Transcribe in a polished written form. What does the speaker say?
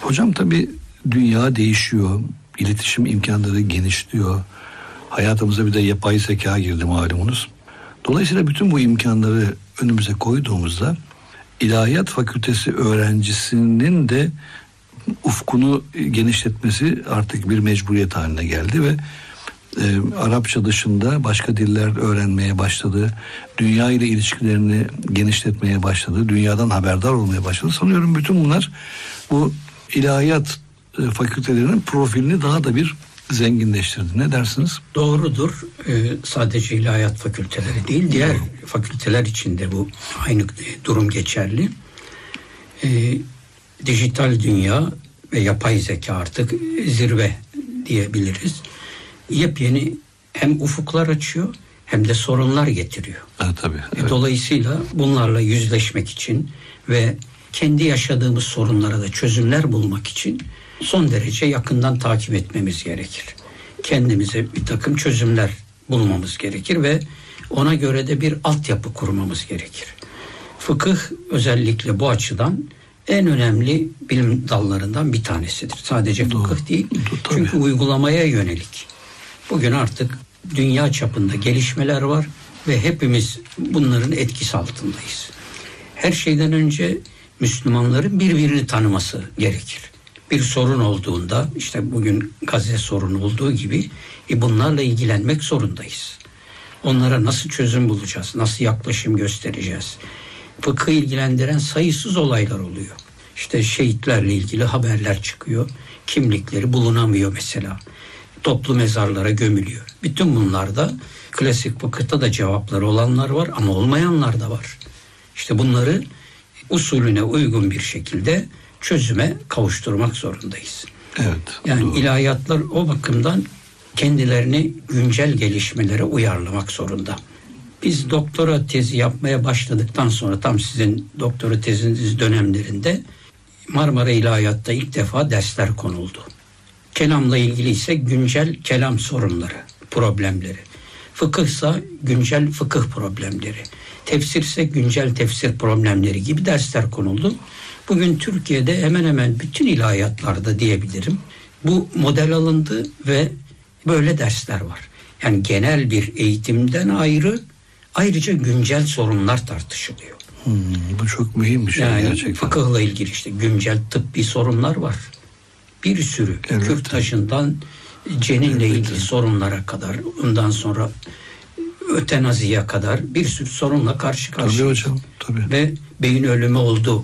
Hocam tabii dünya değişiyor. İletişim imkanları genişliyor. Hayatımıza bir de yapay zeka girdi malumunuz. Dolayısıyla bütün bu imkanları önümüze koyduğumuzda İlahiyat Fakültesi öğrencisinin de ufkunu genişletmesi artık bir mecburiyet haline geldi ve Arapça dışında başka diller öğrenmeye başladı. Dünya ile ilişkilerini genişletmeye başladı. Dünyadan haberdar olmaya başladı. Sanıyorum bütün bunlar bu ilahiyat fakültelerinin profilini daha da bir zenginleştirdi. Ne dersiniz? Doğrudur. Sadece ilahiyat fakülteleri değil, diğer fakülteler için de bu aynı durum geçerli. Dijital dünya ve yapay zeka artık zirve diyebiliriz. Yepyeni hem ufuklar açıyor hem de sorunlar getiriyor. Tabii. Evet. Dolayısıyla bunlarla yüzleşmek için ve kendi yaşadığımız sorunlara da çözümler bulmak için son derece yakından takip etmemiz gerekir. Kendimize bir takım çözümler bulmamız gerekir ve ona göre de bir altyapı kurmamız gerekir. Fıkıh özellikle bu açıdan en önemli bilim dallarından bir tanesidir. Sadece fıkıh değil, çünkü uygulamaya yönelik. Bugün artık dünya çapında gelişmeler var ve hepimiz bunların etkisi altındayız. Her şeyden önce Müslümanların birbirini tanıması gerekir. Bir sorun olduğunda, işte bugün Gazze sorunu olduğu gibi bunlarla ilgilenmek zorundayız. Onlara nasıl çözüm bulacağız, nasıl yaklaşım göstereceğiz? Fıkhı ilgilendiren sayısız olaylar oluyor. İşte şehitlerle ilgili haberler çıkıyor. Kimlikleri bulunamıyor mesela. Toplu mezarlara gömülüyor. Bütün bunlarda klasik fıkıhta da cevapları olanlar var ama olmayanlar da var. İşte bunları usulüne uygun bir şekilde çözüme kavuşturmak zorundayız. Evet. Yani doğru. İlahiyatlar o bakımdan kendilerini güncel gelişmelere uyarlamak zorunda. Biz doktora tezi yapmaya başladıktan sonra tam sizin doktora teziniz dönemlerinde Marmara İlahiyat'ta ilk defa dersler konuldu. Kelamla ilgili ise güncel kelam sorunları, problemleri. Fıkıhsa güncel fıkıh problemleri. Tefsirse güncel tefsir problemleri gibi dersler konuldu. Bugün Türkiye'de hemen hemen bütün ilahiyatlarda diyebilirim. Bu model alındı ve böyle dersler var. Yani genel bir eğitimden ayrıca güncel sorunlar tartışılıyor. Bu çok mühim bir şey yani gerçekten. Fıkıhla ilgili işte güncel tıbbi sorunlar var. Bir sürü kürtajından ceninle ilgili sorunlara kadar, ondan sonra ötenaziye kadar bir sürü sorunla karşı karşıya. Tabii hocam, tabii. Ve beyin ölümü oldu